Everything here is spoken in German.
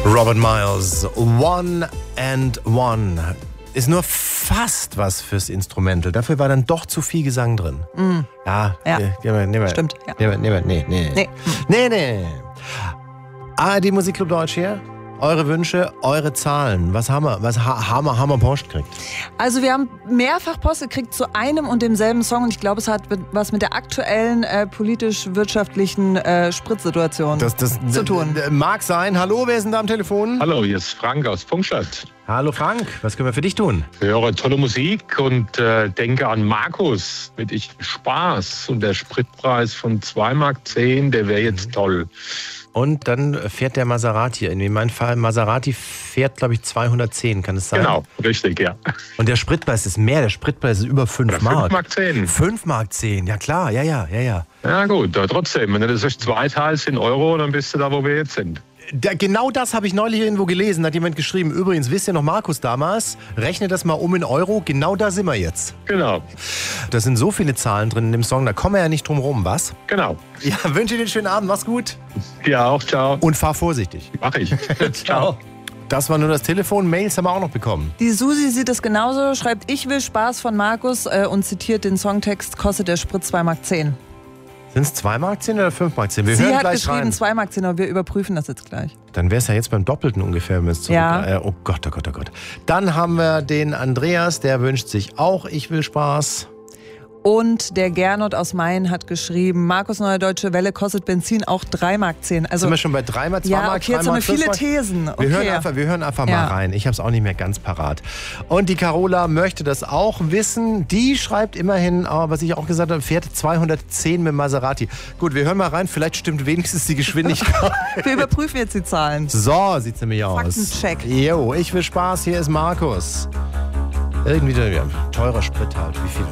Robert Miles, One and One. Ist nur fast was fürs Instrumental. Dafür war dann doch zu viel Gesang drin. Mm. Ja. Stimmt. Ja. Nee. ARD Musikclub Deutsch hier. Eure Wünsche, eure Zahlen. Was haben wir? Haben wir Post gekriegt? Also wir haben mehrfach Post gekriegt zu einem und demselben Song und ich glaube, es hat was mit der aktuellen politisch-wirtschaftlichen Spritzsituation zu tun. Mag sein. Hallo, wer ist denn da am Telefon? Hallo, hier ist Frank aus Pfungstadt. Hallo Frank, was können wir für dich tun? Ich höre tolle Musik und denke an Markus mit Ich Spaß. Und der Spritpreis von 2,10 Mark, der wäre jetzt toll. Und dann fährt der Maserati. In meinem Fall, Maserati fährt, glaube ich, 210, kann es sein? Genau, richtig, ja. Und der Spritpreis ist mehr, der Spritpreis ist über 5 Mark. 5,10 Mark. 5,10 Mark, ja klar, ja. Ja gut, aber trotzdem, wenn du das durch 2 teilst in Euro, dann bist du da, wo wir jetzt sind. Genau das habe ich neulich irgendwo gelesen, hat jemand geschrieben. Übrigens, wisst ihr noch Markus damals? Rechne das mal um in Euro, genau da sind wir jetzt. Genau. Da sind so viele Zahlen drin in dem Song, da kommen wir ja nicht drum rum, was? Genau. Ja, wünsche dir einen schönen Abend, mach's gut. Ja, auch, ciao. Und fahr vorsichtig. Mach ich. Ciao. Das war nur das Telefon, Mails haben wir auch noch bekommen. Die Susi sieht es genauso, schreibt Ich will Spaß von Markus und zitiert den Songtext, kostet der Sprit 2,10 Mark. Sind es 2,10 Mark oder 5,10 Mark? Wir Sie hören hat gleich geschrieben rein. 2,10 Mark, aber wir überprüfen das jetzt gleich. Dann wäre es ja jetzt beim Doppelten ungefähr. Ja. Oh Gott. Dann haben wir den Andreas, der wünscht sich auch Ich will Spaß. Und der Gernot aus Main hat geschrieben, Markus Neue Deutsche Welle kostet Benzin auch 3,10 Mark. Also, sind wir schon bei 3 Mark, 2 ja, Mark, okay, jetzt haben wir viele Thesen. Okay. Wir hören einfach mal rein. Ich habe es auch nicht mehr ganz parat. Und die Carola möchte das auch wissen. Die schreibt immerhin, was ich auch gesagt habe, fährt 210 mit Maserati. Gut, wir hören mal rein. Vielleicht stimmt wenigstens die Geschwindigkeit. Wir überprüfen jetzt die Zahlen. So sieht's nämlich aus. Faktencheck. Jo, ich will Spaß. Hier ist Markus. Irgendwie teurer Sprit halt. Wie viel?